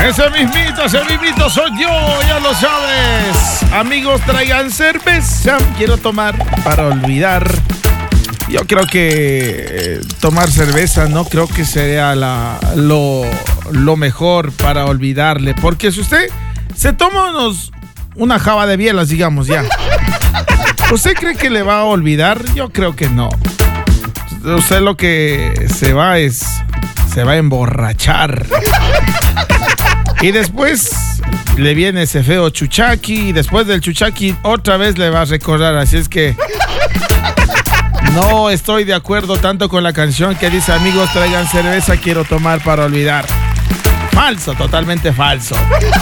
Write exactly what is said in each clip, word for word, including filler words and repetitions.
Ese mismito, ese mismito soy yo, ya lo sabes. Amigos, traigan cerveza. Quiero tomar para olvidar. Yo creo que eh, tomar cerveza no creo que sea la, lo, lo mejor para olvidarle. Porque si usted se toma unos, una java de bielas, digamos, ya. ¿Usted cree que le va a olvidar? Yo creo que no. Usted lo que se va es... se va a emborrachar. Y después le viene ese feo chuchaqui. Y después del chuchaqui otra vez le va a recordar. Así es que no estoy de acuerdo tanto con la canción que dice: amigos, traigan cerveza, quiero tomar para olvidar. Falso, totalmente falso.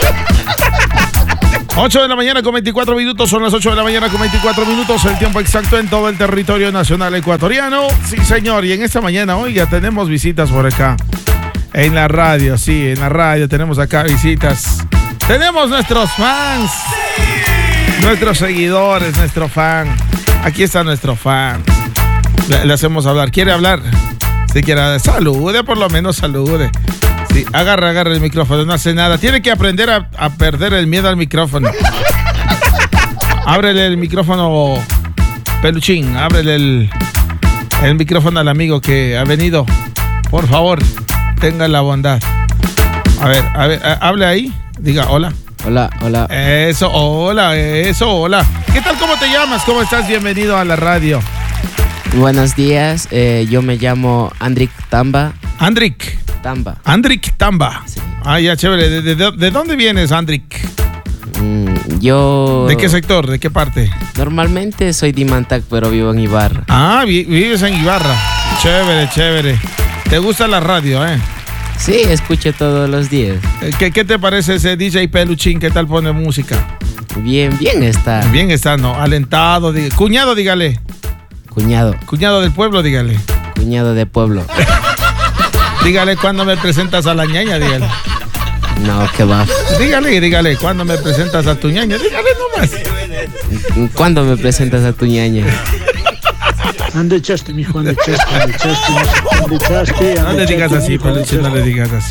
ocho de la mañana con veinticuatro minutos, son las ocho de la mañana con veinticuatro minutos, el tiempo exacto en todo el territorio nacional ecuatoriano. Sí, señor, y en esta mañana, oiga, tenemos visitas por acá. En la radio, sí, en la radio tenemos acá visitas. Tenemos nuestros fans, nuestros seguidores, nuestro fan. Aquí está nuestro fan. Le, le hacemos hablar. ¿Quiere hablar? Si quiere, salude, por lo menos salude. Sí, agarra, agarra el micrófono, no hace nada. Tiene que aprender a, a perder el miedo al micrófono. Ábrele el micrófono, Peluchín. Ábrele el, el micrófono al amigo que ha venido. Por favor, tenga la bondad. A ver, a ver, hable ahí. Diga hola. Hola, hola. Eso, hola, eso, hola. ¿Qué tal? ¿Cómo te llamas? ¿Cómo estás? Bienvenido a la radio. Buenos días, eh, yo me llamo Andrik Tamba. Andrik. Tamba. Andrik Tamba. Sí. Ah, ya, chévere. ¿De, de, de dónde vienes, Andrik? Mm, yo... ¿De qué sector? ¿De qué parte? Normalmente soy de Imantac, pero vivo en Ibarra. Ah, vi, vives en Ibarra. Chévere, chévere. ¿Te gusta la radio, eh? Sí, escucho todos los días. ¿Qué, qué te parece ese D J Peluchín? ¿Qué tal pone música? Bien, bien está. Bien está, ¿no? Alentado. Diga. Cuñado, dígale. Cuñado. Cuñado del pueblo, dígale. Cuñado de pueblo. Dígale cuando me presentas a la ñaña, dígale. No, que va. Dígale, dígale, cuando me presentas a tu ñaña, dígale nomás. ¿Cuándo me presentas a tu ñaña? ¿Dónde echaste, mijo? ¿Dónde echaste? ¿Dónde echaste? ¿Dónde echaste? No le digas así, Peluche, no le digas así.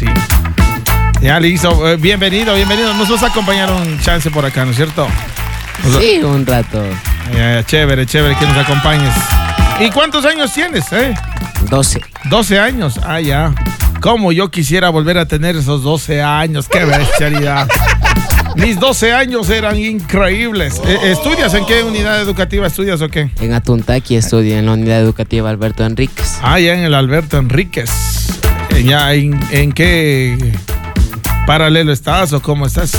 Ya, listo. Eh, bienvenido, bienvenido. Nos vas a acompañar un chance por acá, ¿no es cierto? Sí, un rato. Ya, ya, chévere, chévere que nos acompañes. ¿Y cuántos años tienes, eh? doce. doce años, ah, ya. Cómo yo quisiera volver a tener esos doce años, qué bestialidad. Mis doce años eran increíbles. ¿Estudias en qué unidad educativa estudias o qué? En Atuntaqui estudio en la unidad educativa Alberto Enríquez. Ah, ya en el Alberto Enríquez. ¿Ya en, en qué paralelo estás o cómo estás?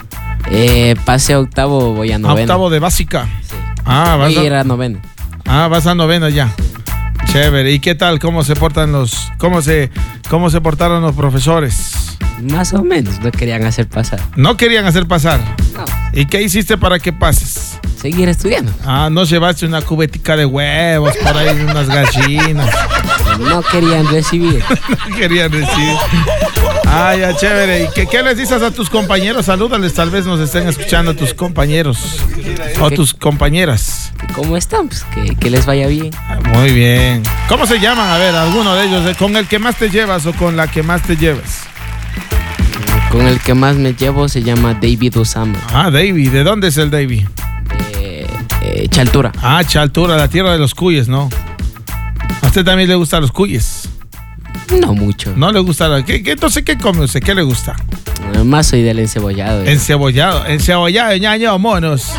Eh, pasé a octavo, voy a noveno. ¿A octavo de básica? Sí. Ah, vas voy a ir a... a noveno. Ah, vas a noveno ya. Chévere. ¿Y qué tal? ¿Cómo se portan los... cómo se, cómo se portaron los profesores? Más o menos, no querían hacer pasar. ¿No querían hacer pasar? No. ¿Y qué hiciste para que pases? Seguir estudiando. Ah, ¿no llevaste una cubetica de huevos por ahí, unas gallinas? No querían recibir. No querían recibir. Ah, ya, chévere. ¿Y qué, qué les dices a tus compañeros? Salúdales, tal vez nos estén escuchando tus compañeros o tus compañeras. ¿Cómo están? Pues que, que les vaya bien. Ah, muy bien. ¿Cómo se llaman? A ver, alguno de ellos. ¿Con el que más te llevas o con la que más te llevas? Con el que más me llevo se llama David Osama. Ah, David. ¿De dónde es el David? De eh, Chaltura. Ah, Chaltura, la tierra de los cuyes, ¿no? ¿A usted también le gustan los cuyes? No mucho. No le gusta. La... ¿Qué, qué, entonces, ¿qué come usted? ¿Qué le gusta? Uh, más soy del encebollado. ¿eh? Encebollado. Encebollado, ñaño, monos.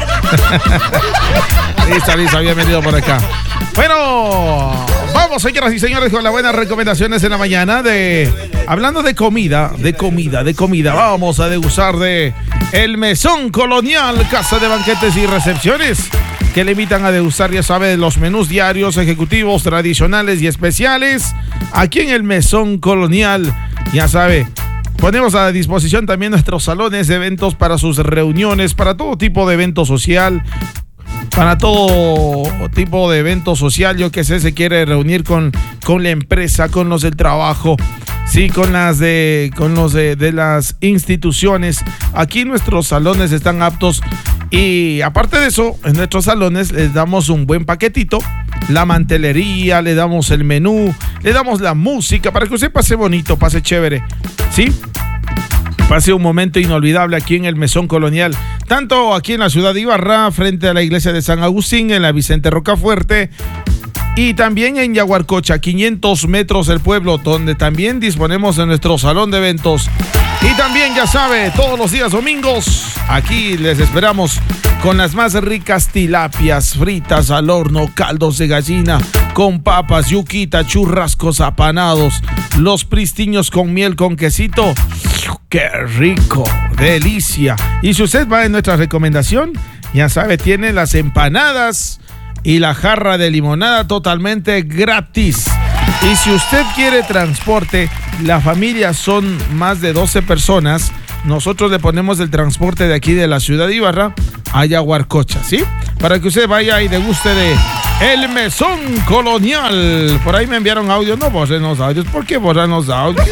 Listo, listo. Bienvenido por acá. Bueno, vamos, señoras y señores, con las buenas recomendaciones en la mañana de... Hablando de comida, de comida, de comida, vamos a degustar de El Mesón Colonial, casa de banquetes y recepciones, que le invitan a degustar, ya sabe, los menús diarios, ejecutivos, tradicionales y especiales. Aquí en El Mesón Colonial, ya sabe, ponemos a disposición también nuestros salones de eventos para sus reuniones, para todo tipo de evento social, para todo tipo de evento social, yo que sé, se quiere reunir con, con la empresa, con los del trabajo, sí, con las de, con los de, de las instituciones. Aquí nuestros salones están aptos y aparte de eso, en nuestros salones les damos un buen paquetito, la mantelería, le damos el menú, le damos la música para que usted pase bonito, pase chévere, ¿sí? Pase un momento inolvidable aquí en el Mesón Colonial, tanto aquí en la ciudad de Ibarra, frente a la iglesia de San Agustín, en la Vicente Rocafuerte, y también en Yaguarcocha, quinientos metros del pueblo, donde también disponemos de nuestro salón de eventos. Y también, ya sabe, todos los días domingos, aquí les esperamos con las más ricas tilapias fritas al horno, caldos de gallina con papas, yuquita, churrascos apanados, los pristiños con miel con quesito. ¡Qué rico! ¡Delicia! Y si usted va en nuestra recomendación, ya sabe, tiene las empanadas y la jarra de limonada totalmente gratis. Y si usted quiere transporte, la familia son más de doce personas, nosotros le ponemos el transporte de aquí de la ciudad de Ibarra a Yaguarcocha, ¿sí? Para que usted vaya y deguste de El Mesón Colonial. Por ahí me enviaron audios. No borren los audios. ¿Por qué borran los audios?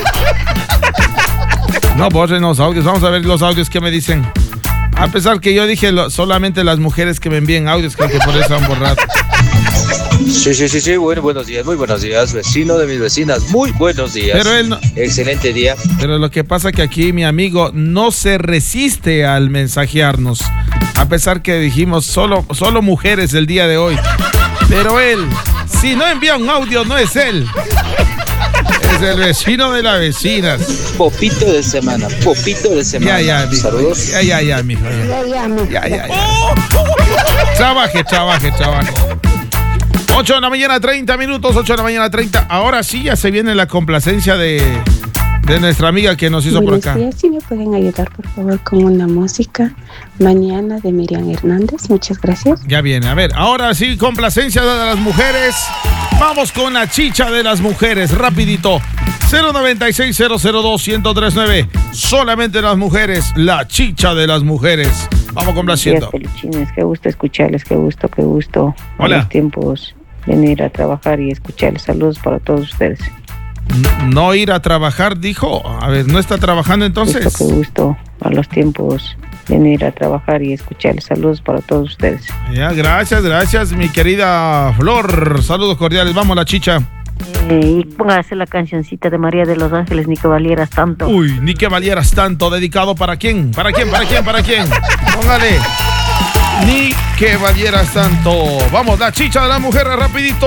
No borren los audios. Vamos a ver los audios que me dicen. A pesar que yo dije lo, solamente las mujeres que me envíen audios, creo que por eso han borrado. Sí, sí, sí, sí, bueno, buenos días, muy buenos días, vecino de mis vecinas, muy buenos días. Pero él no, excelente día. Pero lo que pasa que aquí mi amigo no se resiste al mensajearnos, a pesar que dijimos solo, solo mujeres el día de hoy. Pero él, si no envía un audio, no es él. Es el vecino de las vecinas. Popito de semana, popito de semana. Ya, ya, mijo. Saludos. Ya, ya, ya, mijo. Ya, ya, mijo. Ya, ya, ya. Trabaje, trabaje, trabaje. ocho de la mañana, treinta minutos, ocho de la mañana, treinta. Ahora sí ya se viene la complacencia de, de nuestra amiga que nos hizo Buenos por acá. días, si me pueden ayudar, por favor, con una música. Mañana de Miriam Hernández, muchas gracias. Ya viene, a ver, ahora sí, complacencia de las mujeres. Vamos con la chicha de las mujeres, rapidito. cero noventa y seis, cero cero dos, ciento treinta y nueve. Solamente las mujeres, la chicha de las mujeres. Vamos complaciendo. Buenos días, peluchines, qué gusto escucharles, qué gusto, qué gusto. Hola. A los tiempos venir a trabajar y escucharles. Saludos para todos ustedes. No, no ir a trabajar, dijo. A ver, ¿no está trabajando entonces? Gusto, qué gusto. A los tiempos venir a trabajar y escucharles. Saludos para todos ustedes. Ya, gracias, gracias, mi querida Flor. Saludos cordiales. Vamos, la chicha. Eh, y póngase la cancioncita de María de los Ángeles, ni que valieras tanto. Uy, ni que valieras tanto. ¿Dedicado para quién? ¿Para quién? ¿Para quién? ¿Para quién? Póngale. Ni que valieras tanto. Vamos, la chicha de las mujeres, rapidito.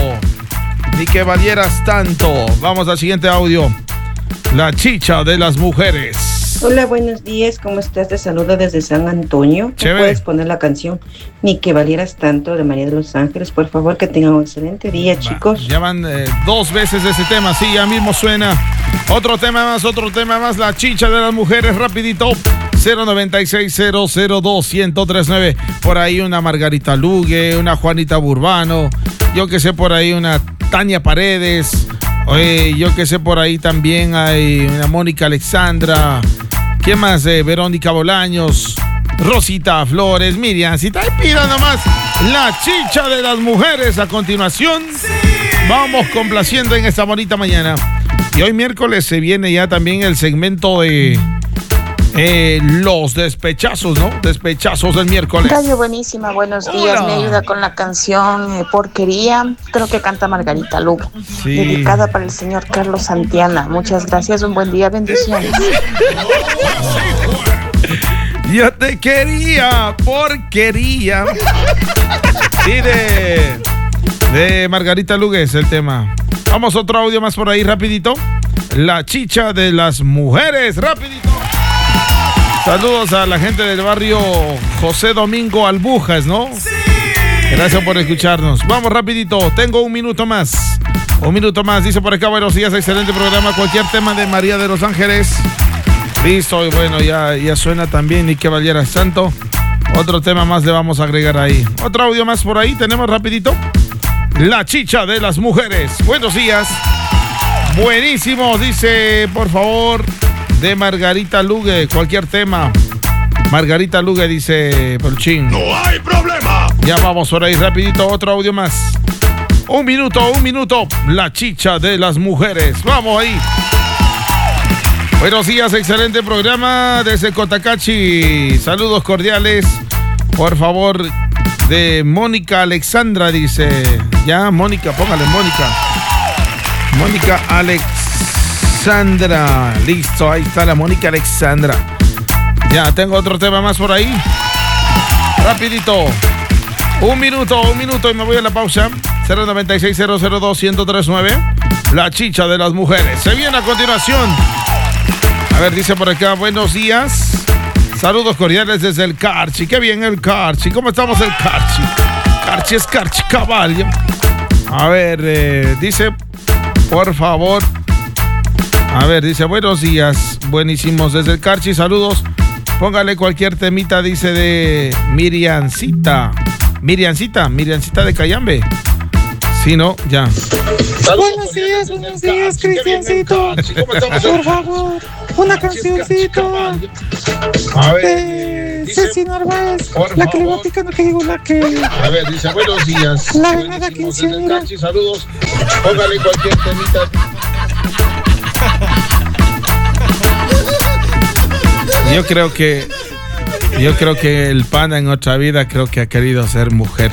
Ni que valieras tanto. Vamos al siguiente audio. La chicha de las mujeres. Hola, buenos días, ¿cómo estás? Te saludo desde San Antonio. Chévere. ¿Puedes poner la canción Ni que valieras tanto de María de los Ángeles? Por favor, que tengan un excelente día, Va, chicos. ya van eh, dos veces ese tema, sí, ya mismo suena. Otro tema más, otro tema más, la chicha de las mujeres, rapidito. cero noventa y seis, cero cero dos, ciento treinta y nueve. Por ahí una Margarita Lugue, una Juanita Burbano, yo que sé, por ahí una Tania Paredes. Oye, yo que sé, por ahí también hay una Mónica Alexandra. ¿Quién más? Eh, Verónica Bolaños, Rosita Flores, Miriam. Si te pida nomás la chicha de las mujeres a continuación. Vamos complaciendo en esta bonita mañana. Y hoy miércoles se viene ya también el segmento de eh, los despechazos, ¿no? Despechazos del miércoles. Radio buenísima, buenos días. Hola. Me ayuda con la canción eh, Porquería. Creo que canta Margarita Lugo. Sí. Dedicada para el señor Carlos Santiana. Muchas gracias, un buen día, bendiciones. Yo te quería, porquería. Sí, de, de Margarita Lugue es el tema. Vamos, otro audio más por ahí, rapidito. La chicha de las mujeres, rapidito. Saludos a la gente del barrio José Domingo Albujas, ¿no? Sí. Gracias por escucharnos. Vamos rapidito, tengo un minuto más. Un minuto más, dice por acá, buenos días, excelente programa. Cualquier tema de María de los Ángeles. Listo, y bueno, ya, ya suena también Ni que valieras tanto. Otro tema más le vamos a agregar ahí. Otro audio más por ahí, tenemos rapidito. La chicha de las mujeres. Buenos días. Buenísimo, dice, por favor, de Margarita Lugue, cualquier tema. Margarita Lugue dice, Peluchín. ¡No hay problema! Ya vamos por ahí, rapidito, otro audio más. Un minuto, un minuto. La chicha de las mujeres. Vamos ahí. Buenos días, excelente programa desde Cotacachi. Saludos cordiales. Por favor, de Mónica Alexandra, dice. Ya, Mónica, póngale Mónica. Mónica Alexandra. Listo, ahí está la Mónica Alexandra. Ya, tengo otro tema más por ahí. Rapidito. Un minuto, un minuto y me voy a la pausa. cero noventa y seis, cero cero dos, uno cero tres nueve. La chicha de las mujeres. Se viene a continuación. A ver, dice por acá, buenos días. Saludos cordiales desde el Carchi. Qué bien el Carchi. ¿Cómo estamos el Carchi? Carchi es Carchi Caballo. A ver, eh, dice, por favor. A ver, dice, buenos días. Buenísimos desde el Carchi. Saludos. Póngale cualquier temita, dice, de Miriancita. Miriancita, Miriancita de Cayambe. Sí, no, ya. Buenos días, buenos días, Cristiancito. Por favor, una cancioncita. A ver, de Ceci Narváez, la que le va picando, que digo la que. A ver, dice, buenos días. La venada quinceañera. Saludos. Póngale cualquier temita. Yo creo que yo creo que el Panda en otra vida creo que ha querido ser mujer.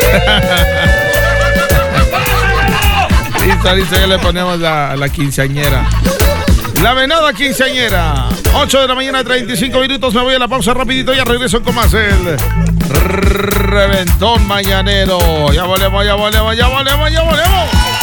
Listo, listo, ya le ponemos la, la quinceañera. La venada quinceañera. ocho de la mañana, treinta y cinco minutos. Me voy a la pausa rapidito y ya regreso con más el Reventón Mañanero. Ya volvemos, ya volvemos, ya volvemos, ya volvemos.